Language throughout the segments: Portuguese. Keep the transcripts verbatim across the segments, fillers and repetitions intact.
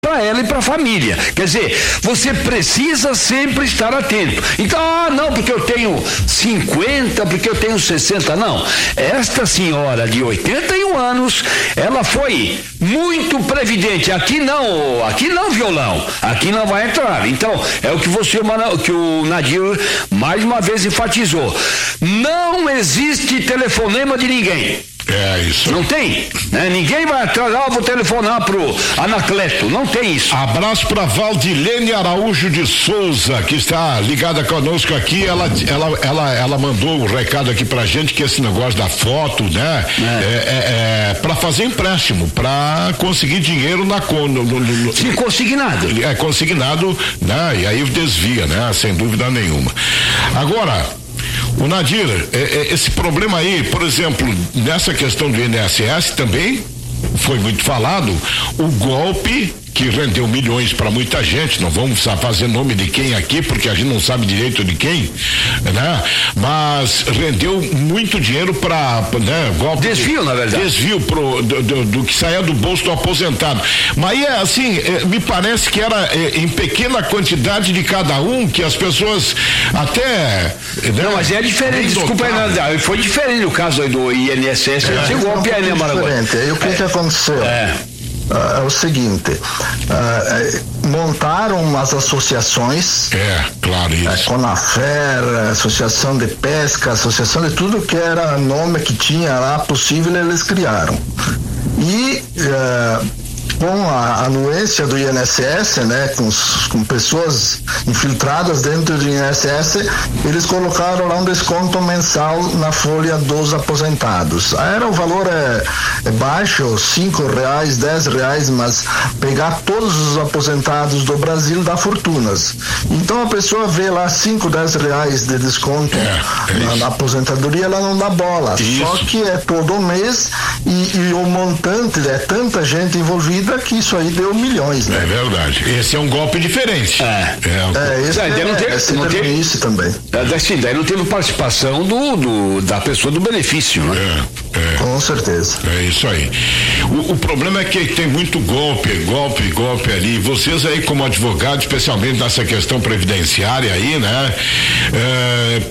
para ela e para a família. Quer dizer, você precisa sempre estar atento. Então, ah, não, porque eu tenho cinquenta, porque eu tenho sessenta, não. Esta senhora de oitenta e um anos, ela foi muito previdente. Aqui não, aqui não, violão, aqui não vai entrar. Então, é o que você, que o Nadir mais uma vez enfatizou. Não existe telefonema de ninguém. É isso. Não tem, né? Ninguém vai atrás, ah, vou telefonar pro Anacleto, não tem isso. Abraço pra Valdilene Araújo de Souza, que está ligada conosco aqui, ela, ela, ela, ela mandou um recado aqui pra gente, que esse negócio da foto, né? É, é, é, é pra fazer empréstimo, pra conseguir dinheiro na conta. Sim, consignado. É, consignado, né? E aí desvia, né? Sem dúvida nenhuma. Agora, o Nadir, é, é, esse problema aí, por exemplo, nessa questão do I N S S também foi muito falado, o golpe que rendeu milhões para muita gente, não vamos fazer nome de quem aqui, porque a gente não sabe direito de quem, né? Mas rendeu muito dinheiro para, né? Golpe, desvio, na verdade. Desvio pro, do, do, do que saía do bolso do aposentado. Mas é assim, é, me parece que era é, em pequena quantidade de cada um, que as pessoas até... Né? Não, mas é diferente, desculpa aí, foi diferente o caso aí do I N S S, é, tinha golpe aí, né, Maragogi? Aí o que é. que aconteceu? É. Uh, é o seguinte, uh, montaram umas associações, é, claro, isso. Uh, Conafer, Associação de Pesca, Associação de tudo que era nome que tinha lá possível, eles criaram. E uh, com a anuência do I N S S, né, com, com pessoas infiltradas dentro do I N S S, eles colocaram lá um desconto mensal na folha dos aposentados. Era o valor é, é baixo, cinco reais, dez reais, mas pegar todos os aposentados do Brasil dá fortunas. Então a pessoa vê lá cinco, dez reais de desconto é, é na, na aposentadoria, ela não dá bola. Isso. Só que é todo mês e, e o montante, é tanta gente envolvida que isso aí deu milhões, né? É verdade. Esse é um golpe diferente. É. É, é esse não, é, não teve, esse não teve isso também. É, assim, daí não teve participação do, do, da pessoa do benefício, né? É, é. Com certeza. É isso aí. O, o problema é que tem muito golpe, golpe, golpe ali. Vocês aí como advogados, especialmente nessa questão previdenciária aí, né? É,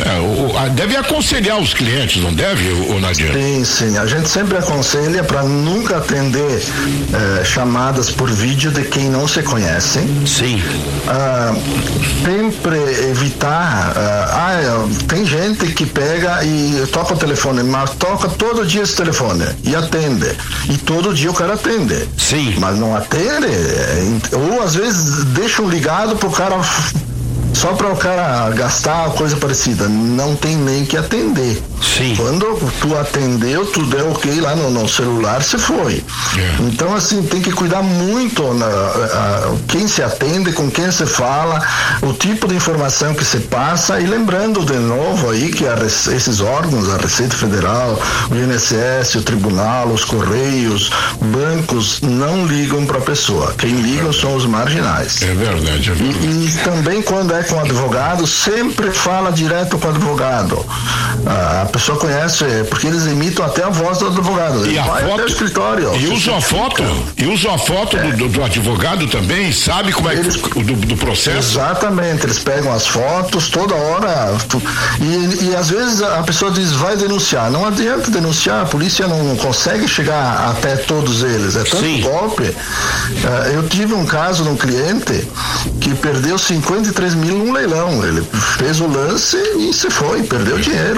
deve aconselhar os clientes, não deve, o Nadir? Sim, sim. A gente sempre aconselha para nunca atender é, chamadas por vídeo de quem não se conhece. Sim. Ah, sempre evitar. Ah, ah, tem gente que pega e toca o telefone, mas toca todo dia esse telefone e atende. E todo dia o cara atende. Sim. Mas não atende. Ou às vezes deixam ligado pro cara. Só para o cara gastar coisa parecida, não tem nem que atender. Sim. Quando tu atendeu, tudo é ok lá no, no celular, você foi. Yeah. Então, assim, tem que cuidar muito na, a, quem se atende, com quem se fala, o tipo de informação que se passa, e lembrando de novo aí que a, esses órgãos, a Receita Federal, o I N S S, o Tribunal, os Correios, bancos, não ligam para a pessoa. Quem ligam são os marginais. É verdade, é verdade. E, e também quando é com o advogado, sempre fala direto com o advogado. Ah, a pessoa conhece, porque eles imitam até a voz do advogado. E a vai foto, até o escritório. E usa a foto, e usa a foto é. do, do advogado também, sabe como é eles, que, do, do processo? Exatamente, eles pegam as fotos toda hora, tu, e, e às vezes a pessoa diz, vai denunciar. Não adianta denunciar, a polícia não consegue chegar até todos eles, é tanto Sim. golpe. Ah, eu tive um caso de um cliente que perdeu cinquenta e três mil num leilão. Ele fez o lance e se foi, perdeu dinheiro.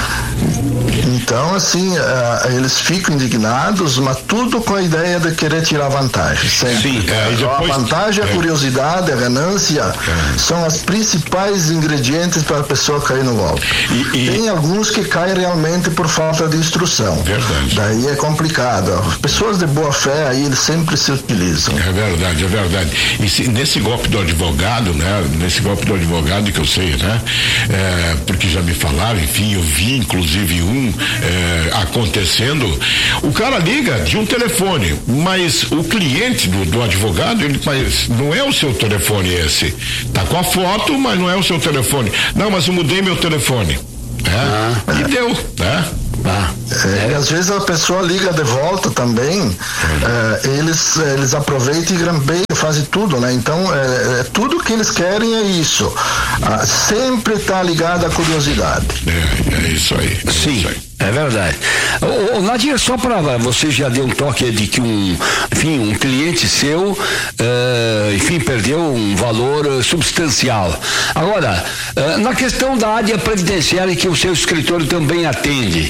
É. Então, assim, uh, eles ficam indignados, mas tudo com a ideia de querer tirar vantagem. Sempre. Sim, é, depois, a vantagem, é. a curiosidade, a ganância é. são as principais ingredientes para a pessoa cair no golpe. E, e... Tem alguns que caem realmente por falta de instrução. Verdade. Daí é complicado. As pessoas de boa fé aí, eles sempre se utilizam. É verdade, é verdade. E se, nesse golpe do advogado, né? Nesse golpe do advogado que eu sei, né? É, porque já me falaram, enfim, eu vi inclusive um é, acontecendo, o cara liga de um telefone, mas o cliente do, do advogado, ele, mas não é o seu telefone esse, tá com a foto, mas não é o seu telefone. Não, mas eu mudei meu telefone. É, ah, e deu, né? Ah, é, é. E às vezes a pessoa liga de volta também, é, eles, eles aproveitam e grambeiam, fazem tudo, né? Então, é, é, tudo que eles querem é isso. Ah, sempre está ligado à curiosidade. É, é isso aí. É Sim. Isso aí. É verdade. Ô, ô, Nadir, só para você já deu um toque de que um, enfim, um cliente seu, uh, enfim, perdeu um valor uh, substancial. Agora, uh, na questão da área previdenciária que o seu escritório também atende,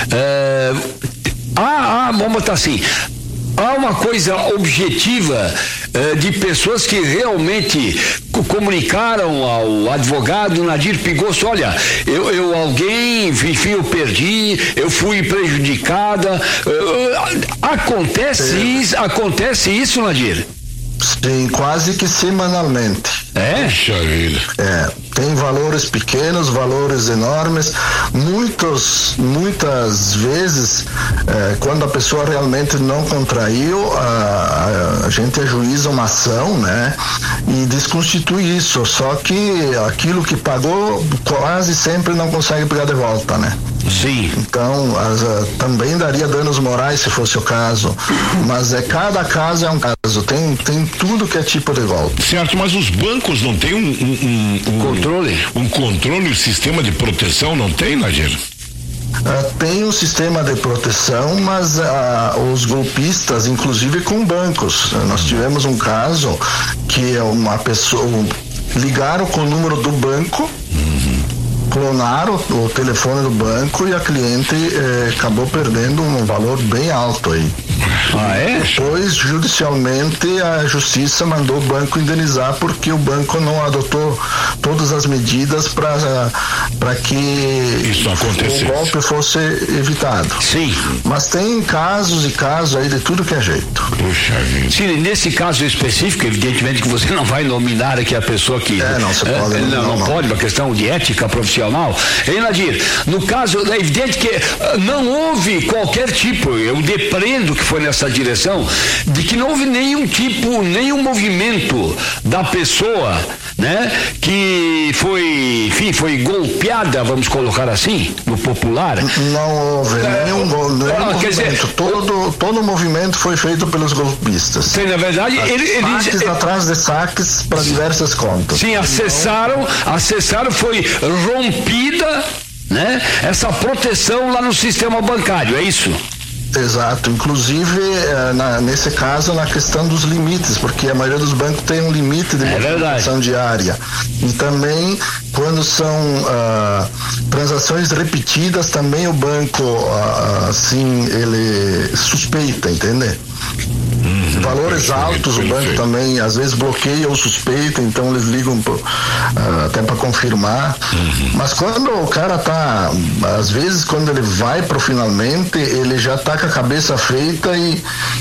uh, há, há, vamos botar assim, há uma coisa objetiva eh, de pessoas que realmente co- comunicaram ao advogado Nadir Pigosso, olha, eu, eu alguém, enfim, eu perdi, eu fui prejudicada. Eh, acontece isso, acontece isso, Nadir? Sim, quase que semanalmente. É? Puxa vida. É, tem valores pequenos, valores enormes. Muitos, muitas vezes, é, quando a pessoa realmente não contraiu, a, a gente ajuiza uma ação, né? E desconstitui isso. Só que aquilo que pagou quase sempre não consegue pegar de volta, né? Sim. Então, as, uh, também daria danos morais se fosse o caso. Mas é cada caso é um caso. Tem, tem tudo que é tipo de golpe. Certo, mas os bancos não têm um, um, um, um Controle? Um controle, um sistema de proteção, não tem, Nadir? Uh, tem um sistema de proteção, mas uh, os golpistas, inclusive com bancos. Uh, nós tivemos um caso que uma pessoa ligaram com o número do banco, uhum. clonaram o, o telefone do banco e a cliente eh, acabou perdendo um valor bem alto aí. Ah, é? Depois, judicialmente, a justiça mandou o banco indenizar porque o banco não adotou todas as medidas para que isso acontecesse, o golpe fosse evitado. Sim. Mas tem casos e casos aí de tudo que é jeito. Puxa vida. Sim, nesse caso específico, evidentemente que você não vai nominar aqui a pessoa que... É, não, você é, pode. Não, não, não, não pode, uma questão de ética profissional. Hein, Nadir? No caso, é evidente que não houve qualquer tipo, eu depreendo que foi nessa direção, de que não houve nenhum tipo, nenhum movimento da pessoa, né, que foi, enfim, foi golpeada, vamos colocar assim, no popular. Não houve É, nenhum, nenhum ah, movimento. quer dizer, todo, todo o movimento foi feito pelos golpistas. Sim, na verdade, ele, ele, Saques ele, atrás de saques para diversas contas. sim, acessaram, acessaram, foi rompida, né, essa proteção lá no sistema bancário, é isso? Exato, inclusive eh, na, nesse caso na questão dos limites, porque a maioria dos bancos tem um limite de É movimentação diária. E também quando são ah, transações repetidas, também o banco ah, assim, ele suspeita, entende? Uhum, valores perfeito, altos o banco perfeito. também às vezes bloqueia ou suspeita, então eles ligam pro, uh, até para confirmar. Uhum. Mas quando o cara tá, às vezes quando ele vai pro finalmente, ele já tá com a cabeça feita e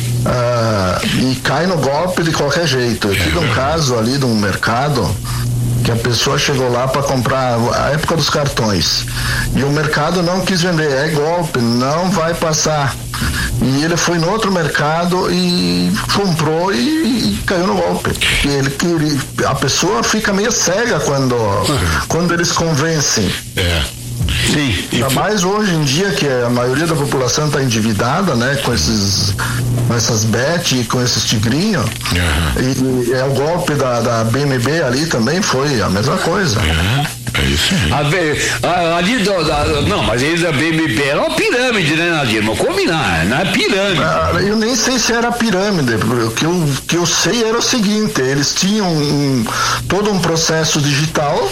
uh, e cai no golpe de qualquer jeito. Eu tive um caso ali de um mercado que a pessoa chegou lá para comprar a época dos cartões e o mercado não quis vender, é golpe, não vai passar. E ele foi no outro mercado e comprou e, e caiu no golpe. E ele queria, a pessoa fica meio cega quando, uhum. quando eles convencem. É. Sim. Ainda mais hoje em dia que a maioria da população está endividada, né? Com esses, com essas bet e com esses tigrinhos. Uhum. E, e é o golpe da, da B M B ali também foi a mesma coisa. Uhum. É isso aí. A, a, ali do, da, não, mas eles da B M B era uma pirâmide, né, Nadir? Não combinar, não é pirâmide. Ah, eu nem sei se era pirâmide, o que eu, que eu sei era o seguinte, eles tinham um, todo um processo digital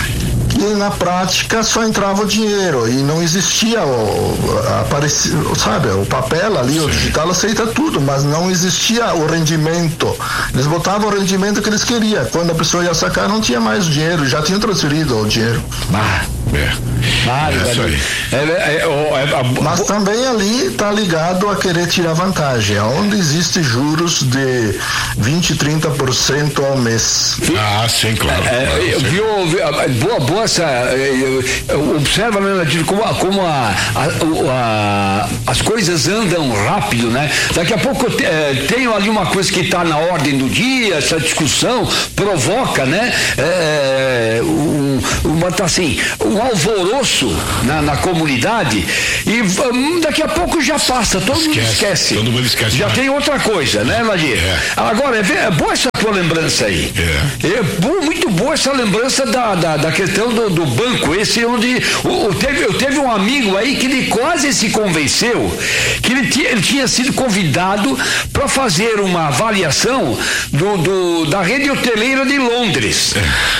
e na prática só entrava o dinheiro e não existia o, aparecia, sabe, o papel ali, sim, o digital aceita tudo, mas não existia o rendimento. Eles botavam o rendimento que eles queriam. Quando a pessoa ia sacar, não tinha mais o dinheiro, já tinham transferido o dinheiro. Ah, é. Ah, é isso aí. É, é, é, é, mas também ali está ligado a querer tirar vantagem, onde existe juros de vinte, trinta por cento ao mês. Ah, sim, claro. É, claro eu, sim. viu, viu, boa, boa essa. Eu, eu, observa, né, como, como a, a, a, as coisas andam rápido, né? Daqui a pouco eu te, é, tenho ali uma coisa que está na ordem do dia, essa discussão provoca, né? É, um, uma, tá assim, um um alvoroço na, na comunidade e um, daqui a pouco já passa, todo esquece, mundo esquece. Todo mundo esquece. Já mais. tem outra coisa, né, Nadir? É. Agora, é, é boa essa tua lembrança aí. É. É boa, muito boa essa lembrança da, da, da questão do, do banco, esse onde o, o teve, eu teve um amigo aí que ele quase se convenceu que ele, t, ele tinha sido convidado para fazer uma avaliação do, do, da rede hoteleira de Londres.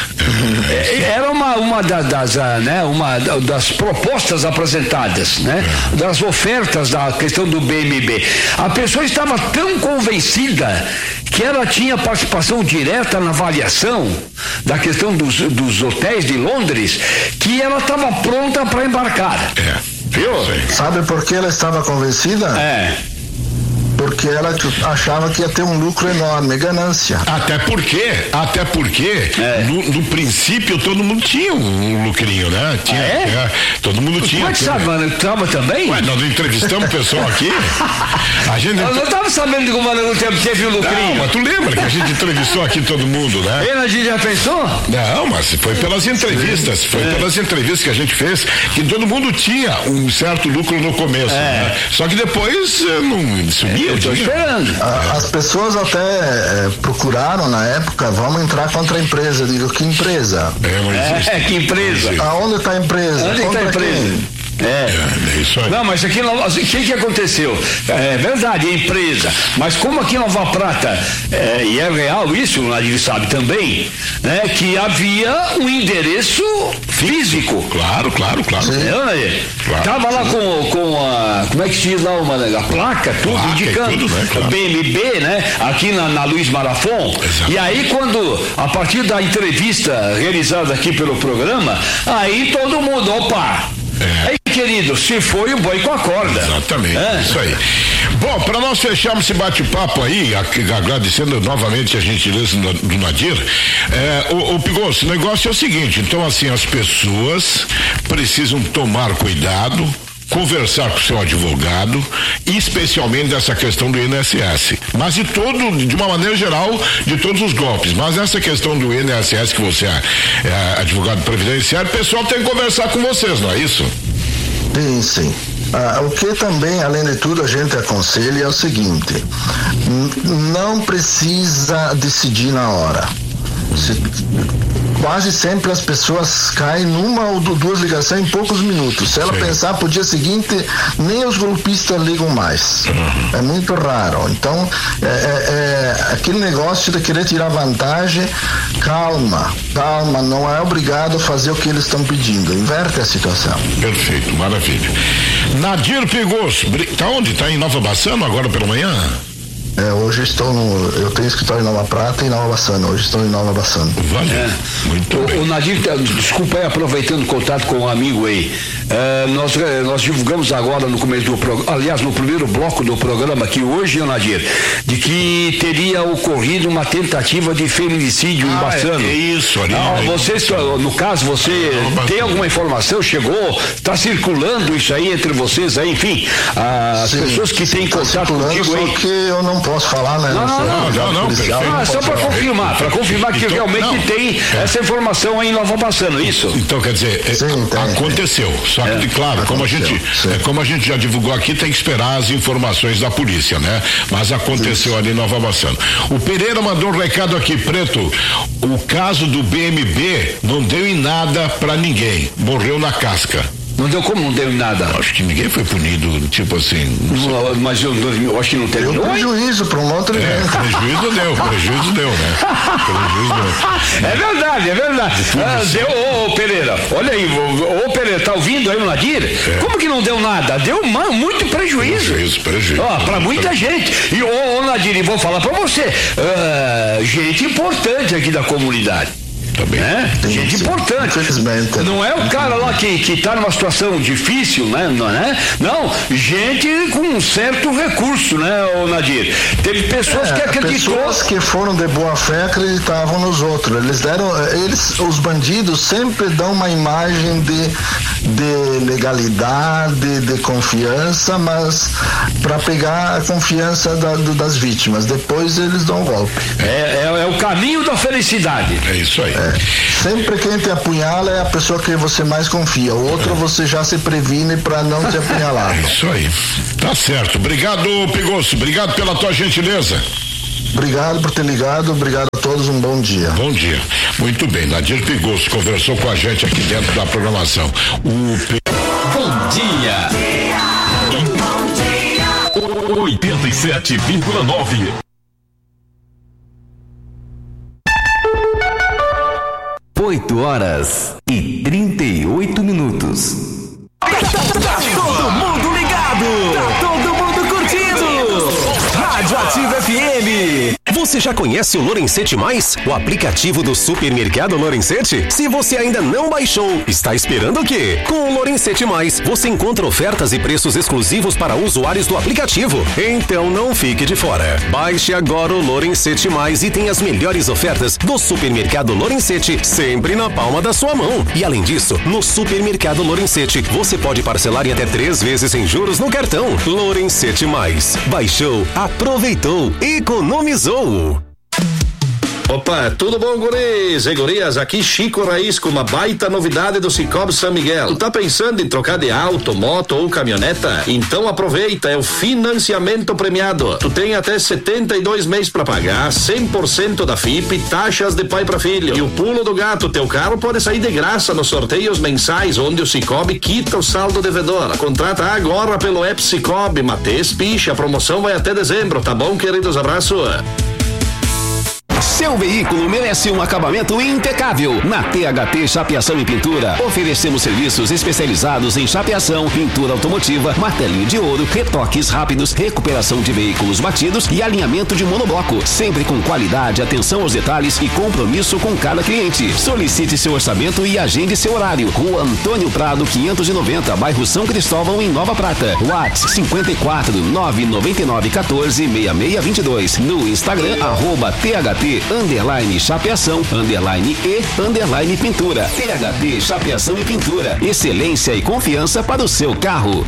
É. Era uma, uma das, das, né, uma das propostas apresentadas, né, das ofertas da questão do B M B. A pessoa estava tão convencida que ela tinha participação direta na avaliação da questão dos, dos hotéis de Londres, que ela estava pronta para embarcar. É. Viu? Sabe por que ela estava convencida? É. Porque ela achava que ia ter um lucro enorme, ganância. Até porque, até porque, é. no, no princípio todo mundo tinha um lucrinho, né? Tinha, ah, é? É, todo mundo tinha. Como é que sabe, mano? Tava também? Ué, nós entrevistamos o pessoal aqui. A gente... Eu não estava sabendo que o Mano no tempo teve um lucrinho. Não, mas tu lembra que a gente entrevistou aqui todo mundo, né? E a gente já pensou? Não, mas foi pelas entrevistas, foi é. pelas entrevistas que a gente fez, que todo mundo tinha um certo lucro no começo, é. né? Só que depois não subia. Eu tô esperando. As pessoas até é, procuraram na época, vamos entrar contra a empresa. Eu digo, que empresa? É, mas é, que empresa? Aonde está a empresa? Onde está a empresa? Quem? É. é, é isso aí. Não, mas aqui o que, que aconteceu? É verdade, é empresa. Mas como aqui em Nova Prata, é, e é real isso, o Nadir sabe também, né? Que havia um endereço físico. Claro, claro, claro. É, Nadir? Claro. Tava lá com, com a. Como é que se diz lá? Uma, a placa, tudo placa indicando. Tudo, né? Claro. B M B, né? Aqui na, na Luiz Marafon. Exato. E aí, quando, a partir da entrevista realizada aqui pelo programa, aí todo mundo, opa! É. Aí, querido, se foi o boi com a corda. Exatamente, é. Isso aí. Bom, para nós fecharmos esse bate-papo aí, agradecendo novamente a gentileza do Nadir, é, o, o Pigoso, o negócio é o seguinte, então assim, as pessoas precisam tomar cuidado, conversar com o seu advogado, especialmente dessa questão do I N S S, mas de todo, de uma maneira geral, de todos os golpes, mas essa questão do I N S S que você é, é advogado previdenciário, o pessoal tem que conversar com vocês, não é isso? Sim, sim. Ah, o que também, além de tudo, a gente aconselha é o seguinte, n- não precisa decidir na hora. Se, quase sempre as pessoas caem numa ou duas ligações em poucos minutos. Se ela Sim. pensar pro dia seguinte, nem os golpistas ligam mais. Uhum. É muito raro. Então, é, é, é aquele negócio de querer tirar vantagem, calma, calma, não é obrigado a fazer o que eles estão pedindo. Inverte a situação. Perfeito, maravilha. Nadir Pigos, tá onde? Tá em Nova Bassano agora pela manhã? É, hoje estou no. Eu tenho escritório em Nova Prata e Nova Bassano. Hoje estou em Nova Bassano. Vale. É. Muito o, bem. O Nadir, desculpa aí, aproveitando o contato com um amigo aí. É, nós, nós divulgamos agora no começo do programa, aliás, no primeiro bloco do programa aqui hoje, Nadir, de que teria ocorrido uma tentativa de feminicídio ah, em Bassano. É isso, ali. Ah, aí, você, no caso, você ah, tem alguma informação? Chegou? Está circulando isso aí entre vocês aí, enfim. As sim, pessoas que têm contato contigo aí. Só que eu não posso falar, né? Não, não, não, não, não, policial, ah, não só para confirmar, para confirmar que então, realmente não, tem é. essa informação aí em Nova Bassano, isso? Então, quer dizer, é, Sim, tem, aconteceu, tem. Só que, é, claro, como a, gente, é, como a gente já divulgou aqui, tem que esperar as informações da polícia, né? Mas aconteceu Sim. ali em Nova Bassano. O Pereira mandou um recado aqui, Preto, o caso do B M B não deu em nada para ninguém, morreu na casca. Não deu como? Não deu em nada. Acho que ninguém foi punido, tipo assim. Não, mas eu, eu acho que não teve. Deu prejuízo para um outro é, prejuízo deu, prejuízo deu, né? Prejuízo deu. É verdade, é verdade. Ah, deu, ô, ô Pereira, olha aí, ô, ô Pereira, tá ouvindo aí o Nadir? É. Como que não deu nada? Deu man, muito prejuízo. Prejuízo, prejuízo. Ó, para muita gente. E ô, ô Nadir, e vou falar para você, uh, gente importante aqui da comunidade. Também. É? Gente sim, importante. Não é o cara lá que, que tá numa situação difícil, né? Não, né? Não, gente com um certo recurso, né, ô Nadir? Teve pessoas é, que acreditou. Pessoas que foram de boa fé acreditavam nos outros. Eles deram, eles, os bandidos sempre dão uma imagem de, de legalidade, de confiança, mas para pegar a confiança da, do, das vítimas. Depois eles dão um golpe. É, é, é o caminho da felicidade. É isso aí. É. Sempre quem te apunhala é a pessoa que você mais confia. O outro é. você já se previne para não te apunhalar. É isso aí. Tá certo. Obrigado, Pigosso. Obrigado pela tua gentileza. Obrigado por ter ligado, obrigado a todos, um bom dia. Bom dia. Muito bem, Nadir Pigosso conversou com a gente aqui dentro da programação. O P... Bom dia. oitenta e sete vírgula nove. oito horas e trinta e oito minutos. Tá, tá todo mundo ligado! Tá todo mundo curtindo! Rádio Ativa F M. Você já conhece o Lorenzetti Mais? O aplicativo do supermercado Lorenzetti? Se você ainda não baixou, está esperando o quê? Com o Lorenzetti Mais, você encontra ofertas e preços exclusivos para usuários do aplicativo. Então não fique de fora. Baixe agora o Lorenzetti Mais e tenha as melhores ofertas do supermercado Lorenzetti sempre na palma da sua mão. E além disso, no supermercado Lorenzetti, você pode parcelar em até três vezes sem juros no cartão. Lorenzetti Mais. Baixou, aproveitou, economizou. Opa, tudo bom, guris e gurias? Aqui Chico Raiz com uma baita novidade do Cicobi São Miguel. Tu tá pensando em trocar de auto, moto ou caminhoneta? Então aproveita, é o financiamento premiado. Tu tem até setenta e dois meses pra pagar, cem por cento da F I P, taxas de pai pra filho. E o pulo do gato, teu carro pode sair de graça nos sorteios mensais, onde o Cicobi quita o saldo devedor. Contrata agora pelo app Cicobi, Matês Picha, a promoção vai até dezembro, tá bom, queridos? Abraço. Seu veículo merece um acabamento impecável. Na T H T Chapeação e Pintura, oferecemos serviços especializados em chapeação, pintura automotiva, martelinho de ouro, retoques rápidos, recuperação de veículos batidos e alinhamento de monobloco. Sempre com qualidade, atenção aos detalhes e compromisso com cada cliente. Solicite seu orçamento e agende seu horário. Rua Antônio Prado, quinhentos e noventa, bairro São Cristóvão, em Nova Prata. WhatsApp cinquenta e quatro, nove nove nove, quatorze, seis seis vinte e dois. No Instagram, arroba T H T underline chapeação, underline e, underline pintura. T H T Chapeação e Pintura. Excelência e confiança para o seu carro.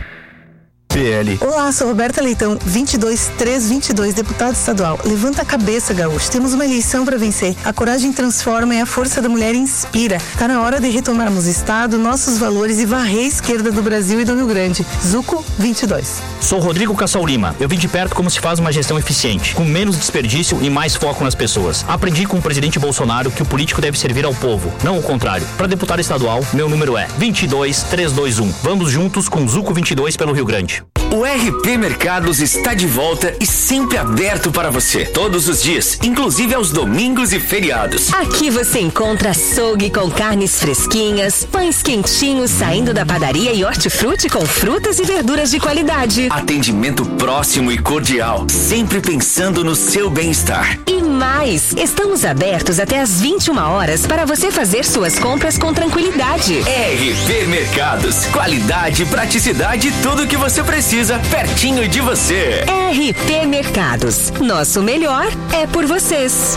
P L. Olá, sou Roberta Leitão, vinte e dois, trezentos e vinte e dois, deputada estadual. Levanta a cabeça, gaúcho. Temos uma eleição para vencer. A coragem transforma e a força da mulher inspira. Tá na hora de retomarmos o Estado, nossos valores e varrer a esquerda do Brasil e do Rio Grande. Zuco vinte e dois. Sou Rodrigo Cassol Lima. Eu vim de perto como se faz uma gestão eficiente, com menos desperdício e mais foco nas pessoas. Aprendi com o presidente Bolsonaro que o político deve servir ao povo, não o contrário. Para deputado estadual, meu número é vinte e dois, trezentos e vinte e um. Vamos juntos com Zuco vinte e dois pelo Rio Grande. O R P Mercados está de volta e sempre aberto para você, todos os dias, inclusive aos domingos e feriados. Aqui você encontra açougue com carnes fresquinhas, pães quentinhos saindo da padaria e hortifruti com frutas e verduras de qualidade. Atendimento próximo e cordial, sempre pensando no seu bem-estar. E mais, estamos abertos até às vinte e uma horas para você fazer suas compras com tranquilidade. R P Mercados, qualidade, praticidade e tudo o que você precisa pertinho de você. R P Mercados, nosso melhor é por vocês.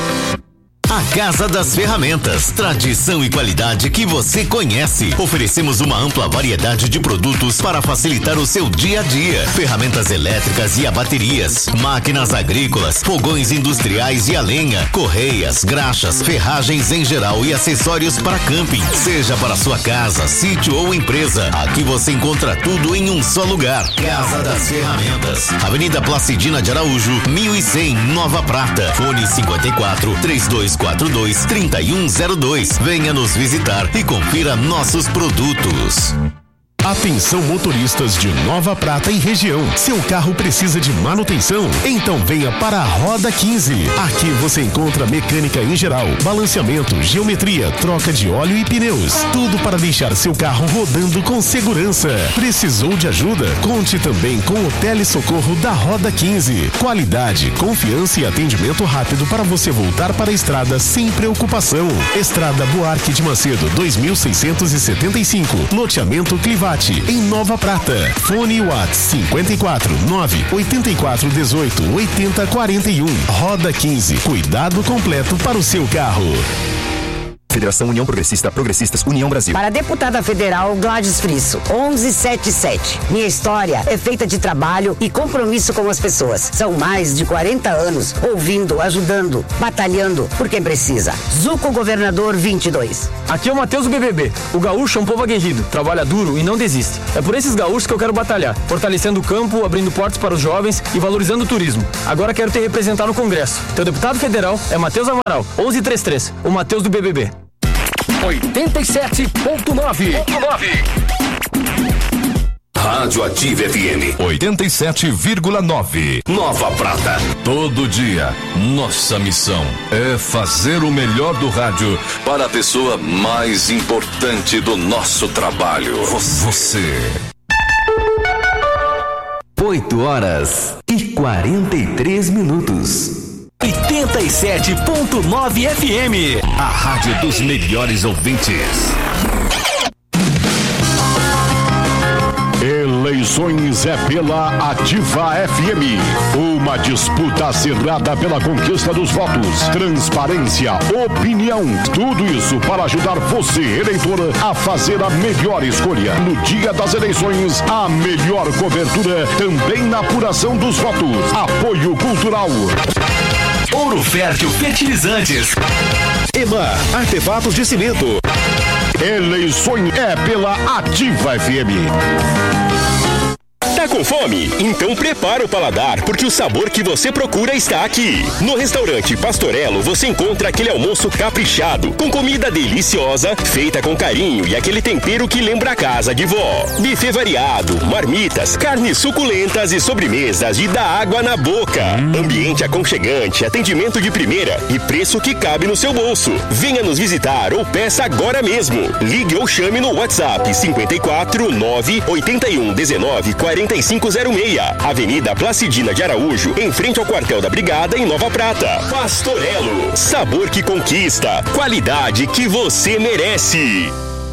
A Casa das Ferramentas, tradição e qualidade que você conhece. Oferecemos uma ampla variedade de produtos para facilitar o seu dia a dia. Ferramentas elétricas e a baterias, máquinas agrícolas, fogões industriais e a lenha, correias, graxas, ferragens em geral e acessórios para camping. Seja para sua casa, sítio ou empresa, aqui você encontra tudo em um só lugar. Casa das Ferramentas, Avenida Placidina de Araújo, mil e cem, Nova Prata. Fone cinquenta e quatro, trinta e dois quatro dois, trinta e um zero dois. Venha nos visitar e confira nossos produtos. Atenção motoristas de Nova Prata e região. Seu carro precisa de manutenção? Então venha para a Roda quinze. Aqui você encontra mecânica em geral, balanceamento, geometria, troca de óleo e pneus. Tudo para deixar seu carro rodando com segurança. Precisou de ajuda? Conte também com o telesocorro da Roda quinze. Qualidade, confiança e atendimento rápido para você voltar para a estrada sem preocupação. Estrada Buarque de Macedo, dois mil seiscentos e setenta e cinco. Loteamento Clivate, em Nova Prata. Fone WhatsApp cinquenta e quatro, nove oitenta e quatro, dezoito, oitenta, quarenta e um. Roda quinze. Cuidado completo para o seu carro. Federação União Progressista, Progressistas, União Brasil. Para a deputada federal Gladys Frisso, onze setenta e sete. Minha história é feita de trabalho e compromisso com as pessoas. São mais de quarenta anos ouvindo, ajudando, batalhando por quem precisa. Zuco Governador vinte e dois. Aqui é o Matheus do B B B. O gaúcho é um povo aguerrido, trabalha duro e não desiste. É por esses gaúchos que eu quero batalhar, fortalecendo o campo, abrindo portas para os jovens e valorizando o turismo. Agora quero te representar no Congresso. Teu deputado federal é Matheus Amaral, onze trinta e três, o Matheus do B B B. oitenta e sete ponto nove. Rádio Ativa F M oitenta e sete vírgula nove. Nova Prata. Todo dia, nossa missão é fazer o melhor do rádio para a pessoa mais importante do nosso trabalho. Você. oito horas e quarenta e três minutos. oitenta e sete ponto nove F M. A rádio dos melhores ouvintes. Eleições é pela Ativa F M. Uma disputa acirrada pela conquista dos votos. Transparência, opinião. Tudo isso para ajudar você, eleitor, a fazer a melhor escolha. No dia das eleições, a melhor cobertura também na apuração dos votos. Apoio Cultural. Ouro Fértil Fertilizantes. EMA, artefatos de cimento. Eleições é pela Ativa F M. Tá com fome? Então prepara o paladar, porque o sabor que você procura está aqui. No restaurante Pastorello você encontra aquele almoço caprichado, com comida deliciosa, feita com carinho e aquele tempero que lembra a casa de vó. Buffet variado, marmitas, carnes suculentas e sobremesas de dar água na boca. Ambiente aconchegante, atendimento de primeira e preço que cabe no seu bolso. Venha nos visitar ou peça agora mesmo. Ligue ou chame no WhatsApp cinquenta e quatro, nove, oitenta e um, dezenove, quarenta e cinco zero seis, Avenida Placidina de Araújo, em frente ao quartel da Brigada, em Nova Prata. Pastorello, sabor que conquista, qualidade que você merece.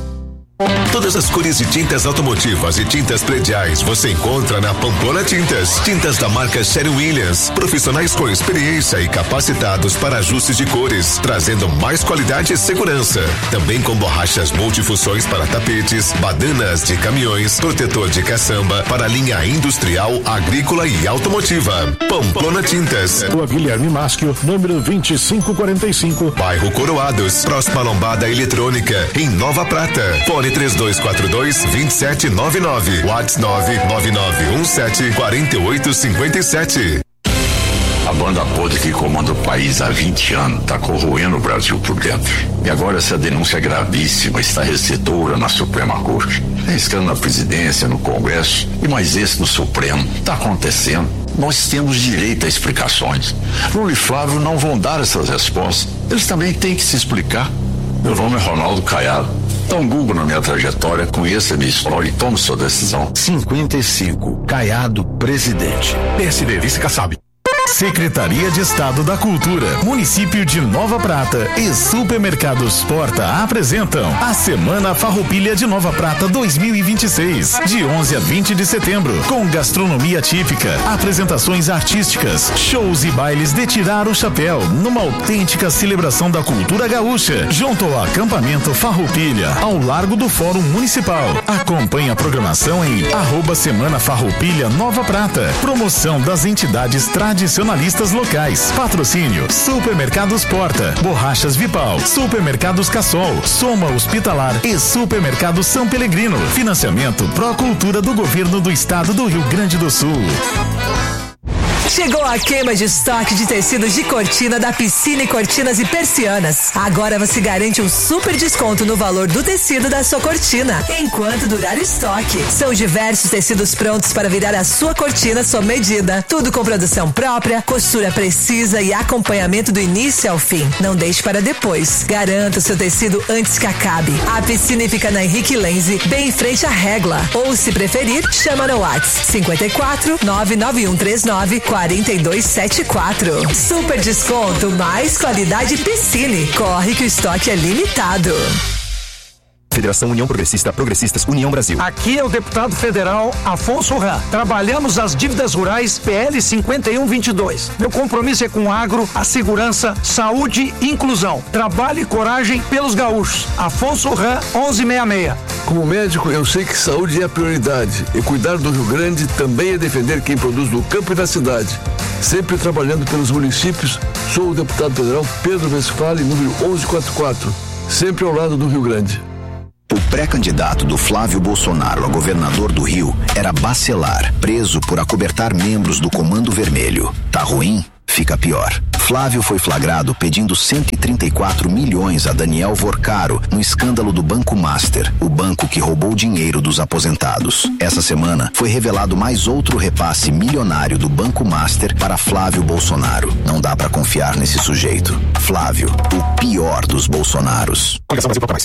Todas as cores de tintas automotivas e tintas prediais você encontra na Pamplona Tintas. Tintas da marca Sherwin-Williams. Profissionais com experiência e capacitados para ajustes de cores, trazendo mais qualidade e segurança. Também com borrachas multifunções para tapetes, badanas de caminhões, protetor de caçamba para linha industrial, agrícola e automotiva. Pamplona Tintas. Rua Guilherme Maschio, número vinte e cinco quarenta e cinco. Bairro Coroados, próxima lombada eletrônica, em Nova Prata. Fone três dois quatro dois, dois sete nove nove. WhatsApp nove nove nove um sete quatro oito cinco sete. A banda podre que comanda o país há vinte anos está corroendo o Brasil por dentro. E agora essa denúncia gravíssima está restritora na Suprema Corte. Tem escândalo na presidência, no Congresso e mais esse no Supremo. Está acontecendo. Nós temos direito a explicações. Lula e Flávio não vão dar essas respostas. Eles também têm que se explicar. Meu nome é Ronaldo Caiado. Dá um Google na minha trajetória, conheça a minha história e tome sua decisão. cinquenta e cinco, Caiado, presidente. P S D, vice Kassab. Secretaria de Estado da Cultura, Município de Nova Prata e Supermercados Porta apresentam a Semana Farroupilha de Nova Prata dois mil e vinte e seis, de onze a vinte de setembro, com gastronomia típica, apresentações artísticas, shows e bailes de tirar o chapéu, numa autêntica celebração da cultura gaúcha, junto ao acampamento Farroupilha, ao largo do Fórum Municipal. Acompanhe a programação em arroba Semana Farroupilha Nova Prata. Promoção das entidades tradicionais locais. Patrocínio Supermercados Porta, Borrachas Vipal, Supermercados Cassol, Soma Hospitalar e Supermercado São Pelegrino. Financiamento Procultura do Governo do Estado do Rio Grande do Sul. Chegou a queima de estoque de tecidos de cortina da Piscine Cortinas e Persianas. Agora você garante um super desconto no valor do tecido da sua cortina, enquanto durar o estoque. São diversos tecidos prontos para virar a sua cortina sob medida. Tudo com produção própria, costura precisa e acompanhamento do início ao fim. Não deixe para depois. Garanta o seu tecido antes que acabe. A Piscine fica na Henrique Lenze, bem em frente à Régua. Ou, se preferir, chama no WhatsApp cinquenta e quatro, nove nove um três nove, quarenta e dois setenta e quatro. Super desconto, mais qualidade Piscine. Corre que o estoque é limitado. Federação União Progressista, Progressistas, União Brasil. Aqui é o deputado federal Afonso Ram. Trabalhamos as dívidas rurais P L cinquenta e um vinte e dois. Meu compromisso é com o agro, a segurança, saúde e inclusão. Trabalho e coragem pelos gaúchos. Afonso Ram, onze sessenta e seis. Como médico, eu sei que saúde é a prioridade. E cuidar do Rio Grande também é defender quem produz no campo e na cidade. Sempre trabalhando pelos municípios, sou o deputado federal Pedro Westphalen, número onze quarenta e quatro. Sempre ao lado do Rio Grande. O pré-candidato do Flávio Bolsonaro a governador do Rio era Bacelar, preso por acobertar membros do Comando Vermelho. Tá ruim? Fica pior. Flávio foi flagrado pedindo cento e trinta e quatro milhões a Daniel Vorcaro no escândalo do Banco Master, o banco que roubou dinheiro dos aposentados. Essa semana foi revelado mais outro repasse milionário do Banco Master para Flávio Bolsonaro. Não dá pra confiar nesse sujeito. Flávio, o pior dos Bolsonaros.